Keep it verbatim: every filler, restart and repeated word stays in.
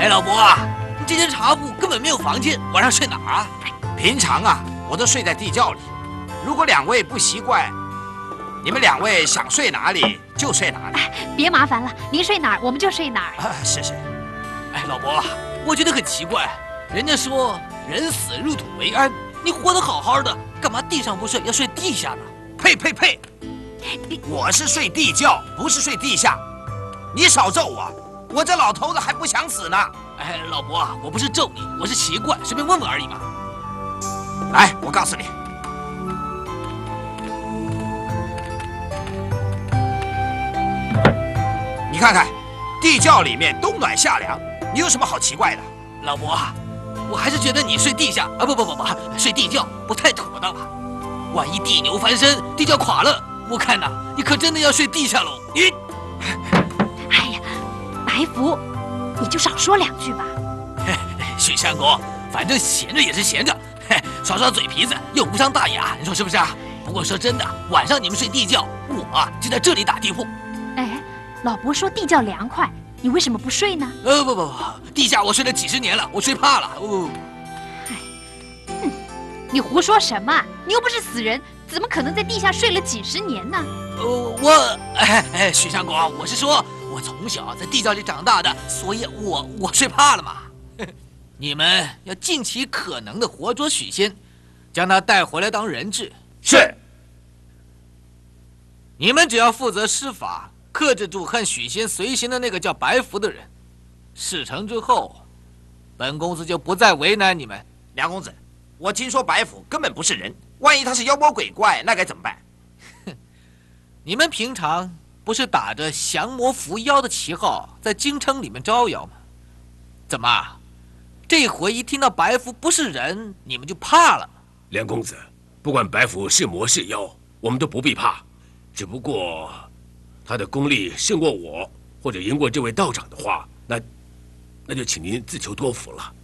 哎，老伯啊，你这间茶铺根本没有房间，晚上睡哪儿啊？ 平常啊，我都睡在地窖里。如果两位不习惯，你们两位想睡哪里就睡哪里。 哎，别麻烦了，您睡哪儿我们就睡哪儿。 啊，是是。 哎，老伯，我觉得很奇怪，人家说人死入土为安，你活得好好的，干嘛地上不睡，要睡地下呢？ 呸呸呸！我是睡地窖，不是睡地下。你少咒我，我这老头子还不想死呢。 哎，老伯，我不是咒你，我是习惯，随便问问而已嘛。 来，我告诉你，你看看，地窖里面冬暖夏凉，你有什么好奇怪的？ 老伯，我还是觉得你睡地下啊，不不不不，睡地窖不太妥当啊。万一地牛翻身，地窖垮了，我看呐，你可真的要睡地下喽。你， 哎呀，白福，你就少说两句吧。 许相公，反正闲着也是闲着，嘿，耍耍嘴皮子又无伤大雅，你说是不是啊？不过说真的，晚上你们睡地窖，我啊就在这里打地铺。 哎，老伯说地窖凉快，你为什么不睡呢？ 呃不不不，地下我睡了几十年了，我睡怕了。哦， 哎，哼，你胡说什么？你又不是死人，怎么可能在地下睡了几十年呢？ 呃，我哎哎，许相公，我是说，我从小在地窖里长大的，所以我我睡怕了嘛。你们要尽其可能的活捉许仙，将他带回来当人质。 是。 你们只要负责施法，克制住和许仙随行的那个叫白福的人。事成之后，本公子就不再为难你们。 梁公子，我听说白虎根本不是人，万一他是妖魔鬼怪，那该怎么办？ 哼，你们平常不是打着降魔伏妖的旗号在京城里面招摇吗？怎么？这回一听到白福不是人，你们就怕了？ 梁公子，不管白福是魔是妖，我们都不必怕。只不过，他的功力胜过我，或者赢过这位道长的话，那，那就请您自求多福了。